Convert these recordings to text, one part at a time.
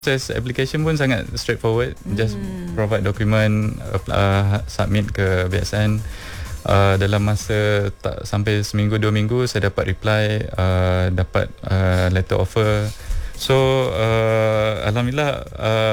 Proses application pun sangat straightforward. Just provide dokumen, submit ke BSN. Dalam masa tak sampai seminggu 2 minggu saya dapat reply, dapat letter offer. So alhamdulillah,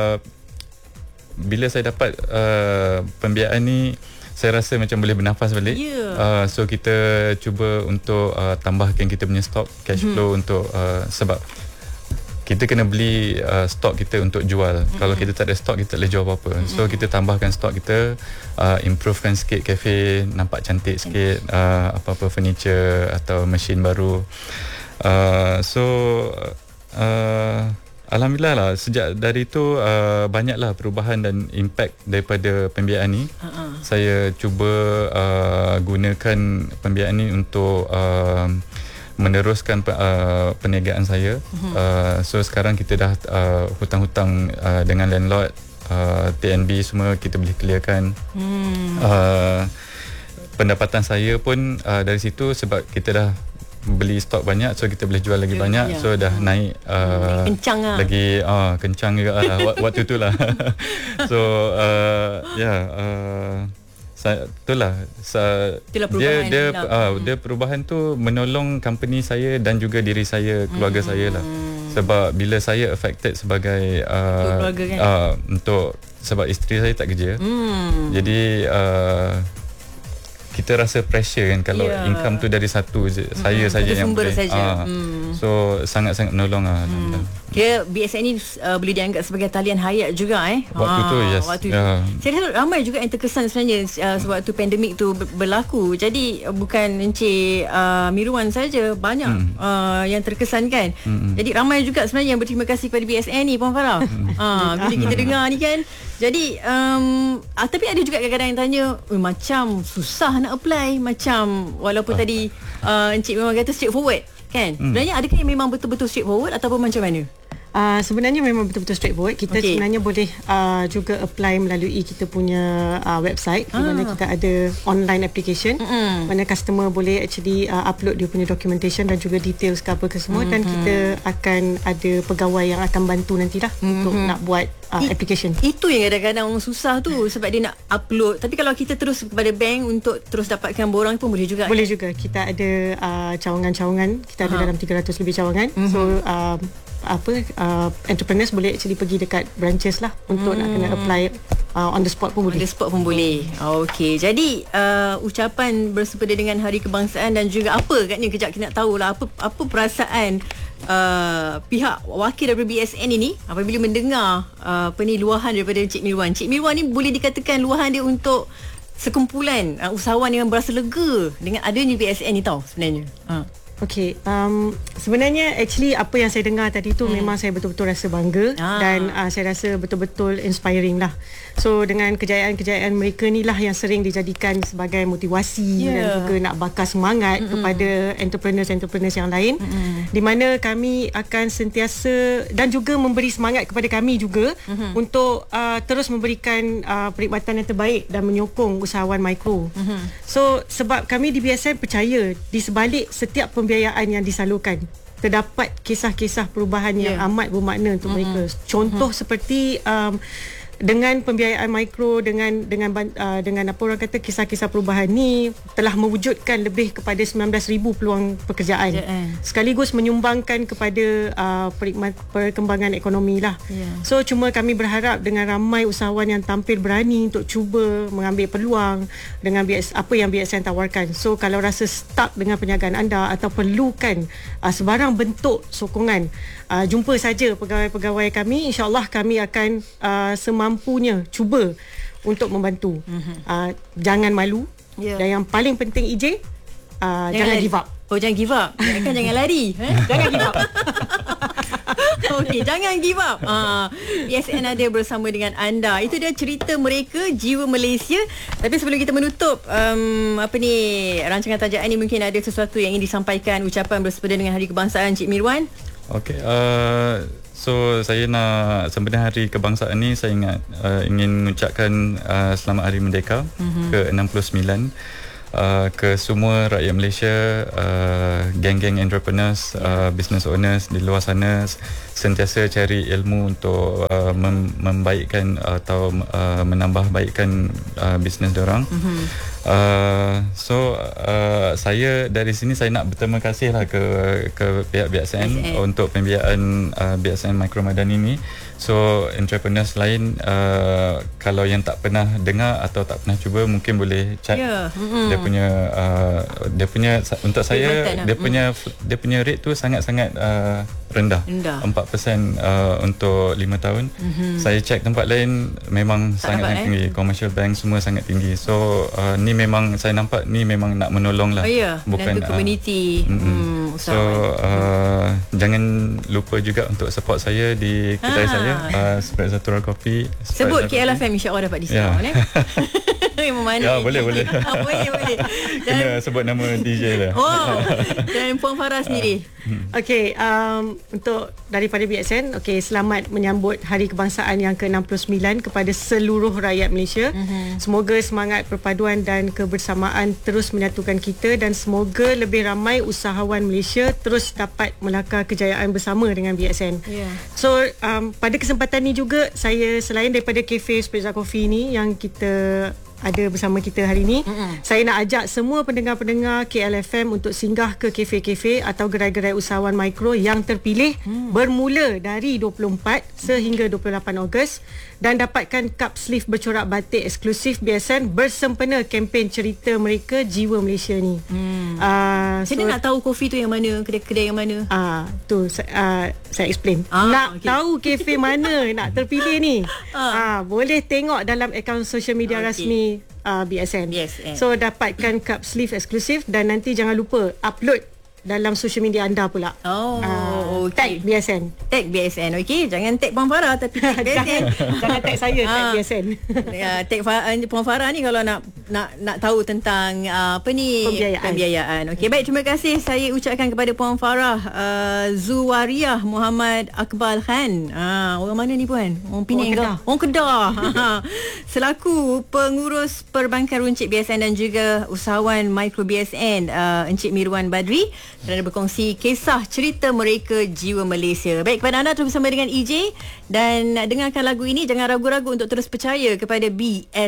bila saya dapat pembiayaan ni, saya rasa macam boleh bernafas balik. So kita cuba untuk tambahkan kita punya stok cash flow untuk sebab kita kena beli stok kita untuk jual. Kalau kita tak ada stok, kita tak boleh jual apa-apa. So kita tambahkan stok kita, improvekan sikit kafe, nampak cantik sikit, apa-apa furniture atau mesin baru. Alhamdulillah lah, sejak dari itu banyaklah perubahan dan impact daripada pembiayaan ni. Saya cuba gunakan pembiayaan ni untuk meneruskan perniagaan saya. So sekarang kita dah hutang-hutang dengan landlord, TNB semua kita boleh clearkan. Pendapatan saya pun dari situ sebab kita dah beli stok banyak, so kita boleh jual lagi banyak. So dah naik kencang lah. Lagi kencang juga lah waktu tu lah. So itulah dia perubahan tu menolong company saya dan juga diri saya, keluarga saya lah. Sebab bila saya affected sebagai keluarga kan? Untuk sebab isteri saya tak kerja. Jadi kita rasa pressure kan kalau income tu dari satu saya saja yang boleh. So sangat-sangat menolong lah. Kira BSN ni boleh dianggap sebagai talian hayat juga waktu tu, yes. Saya rasa ramai juga yang terkesan sebenarnya sewaktu pandemik tu berlaku. Jadi bukan Encik Mirwan saja, banyak yang terkesan kan. Jadi ramai juga sebenarnya yang berterima kasih kepada BSN ni, Puan Farah. Bila kita dengar ni kan. Jadi tapi ada juga kadang-kadang yang tanya, macam susah nak apply, macam walaupun tadi Encik memang kata straightforward kan. Sebenarnya adakah yang memang betul-betul straightforward ataupun macam mana? Sebenarnya memang betul-betul straightforward. Kita sebenarnya boleh juga apply melalui kita punya website, di mana kita ada online application, mana customer boleh actually upload dia punya documentation dan juga details ke apa ke semua, dan kita akan ada pegawai yang akan bantu nantilah untuk nak buat application. Itu yang kadang-kadang susah tu, sebab dia nak upload. Tapi kalau kita terus kepada bank untuk terus dapatkan borang pun boleh juga. Boleh juga. Kita ada cawangan-cawangan. Kita ada dalam 300 lebih cawangan. So entrepreneurs boleh actually pergi dekat branches lah untuk nak kena apply on the spot pun boleh. On the spot pun boleh. Okey. Jadi ucapan bersepeda dengan Hari Kebangsaan dan juga apa katnya, kejap kita nak tahulah apa perasaan pihak wakil daripada BSN ini apabila mendengar luahan daripada Encik Mirwan. Encik Mirwan ni boleh dikatakan luahan dia untuk sekumpulan usahawan yang berasa lega dengan adanya BSN ni tau sebenarnya. Okey, sebenarnya actually apa yang saya dengar tadi tu memang saya betul-betul rasa bangga dan saya rasa betul-betul inspiring lah. So dengan kejayaan-kejayaan mereka ni lah yang sering dijadikan sebagai motivasi dan juga nak bakar semangat kepada entrepreneurs yang lain, di mana kami akan sentiasa dan juga memberi semangat kepada kami juga untuk terus memberikan perkhidmatan yang terbaik dan menyokong usahawan mikro. So sebab kami di BSN percaya di sebalik setiap pembiayaan yang disalurkan terdapat kisah-kisah perubahan yang amat bermakna untuk mereka. Contoh seperti dengan pembiayaan mikro, dengan apa orang kata, kisah-kisah perubahan ni telah mewujudkan lebih kepada 19,000 peluang pekerjaan, sekaligus menyumbangkan kepada perkembangan ekonomi lah. So cuma kami berharap dengan ramai usahawan yang tampil berani untuk cuba mengambil peluang dengan apa yang BSN tawarkan. So kalau rasa stuck dengan perniagaan anda atau perlukan sebarang bentuk sokongan, jumpa saja pegawai-pegawai kami. InsyaAllah kami akan semampunya cuba untuk membantu. Jangan malu, dan yang paling penting EJ, jangan give up. Jangan give up. Jangan lari. Jangan give up. Okey, jangan give up. BSN ada bersama dengan anda. Itu dia cerita mereka, Jiwa Malaysia. Tapi sebelum kita menutup rancangan tajaan ni, mungkin ada sesuatu yang ingin disampaikan, ucapan bersepeda dengan Hari Kebangsaan, Cik Mirwan. Okey, so saya nak sempena Hari Kebangsaan ni, saya ingin mengucapkan selamat Hari Merdeka ke-69 ke semua rakyat Malaysia, geng-geng entrepreneurs, business owners di luar sana. sentiasa cari ilmu untuk membaikkan atau menambah baikkan bisnes diorang. Saya dari sini saya nak berterima kasih lah ke pihak BXN untuk pembiayaan BXN Micro Madani ini. So entrepreneurs lain kalau yang tak pernah dengar atau tak pernah cuba, mungkin boleh check dia punya untuk saya dia punya rate tu sangat-sangat rendah. 4% untuk 5 tahun. Saya check tempat lain memang sangat tinggi. Commercial bank semua sangat tinggi. So ni memang saya nampak ni memang nak menolong lah. Bukan community. So jangan lupa juga untuk support saya di kedai saya, Spread Zatura Coffee. Sebut KLFM, insya-Allah dapat diskaun. Memang mana? Boleh. boleh. Kena sebut nama DJ lah. Dan Puan Farah sendiri. Okey, untuk daripada BXN, selamat menyambut Hari Kebangsaan yang ke-69 kepada seluruh rakyat Malaysia. Semoga semangat perpaduan dan kebersamaan terus menyatukan kita, dan semoga lebih ramai usahawan Malaysia terus dapat melakar kejayaan bersama dengan BXN. So pada kesempatan ni juga, saya selain daripada Cafe Speza Coffee ni yang kita ada bersama kita hari ini, saya nak ajak semua pendengar-pendengar KLFM untuk singgah ke kafe-kafe atau gerai-gerai usahawan mikro yang terpilih bermula dari 24 sehingga 28 Ogos, dan dapatkan cup sleeve bercorak batik eksklusif BXN bersempena kempen cerita mereka Jiwa Malaysia ni. Saya nak tahu kopi tu yang mana, kedai-kedai yang mana? Saya explain. Tahu kafe mana nak terpilih ni? Boleh tengok dalam akaun social media rasmi BXN. So dapatkan cup sleeve eksklusif, dan nanti jangan lupa upload dalam social media anda pula. Tag BXN. Tag BXN. Okey, jangan tag Puan Farah, tapi tag BXN. Jangan tag saya, tag BXN. Tag Puan Farah ni kalau nak tahu tentang pembiayaan. Okey, baik, terima kasih saya ucapkan kepada Puan Farah Zuwariah Muhammad Akbar Khan. Orang mana ni Puan? Orang Penang ke? Orang Kedah. Selaku pengurus perbankan runcit BXN dan juga usahawan mikro BXN, Encik Mirwan Badri, kerana berkongsi kisah cerita mereka Jiwa Malaysia. Baik, kepada anda terus bersama dengan EJ, dan dengarkan lagu ini. Jangan ragu-ragu untuk terus percaya kepada BS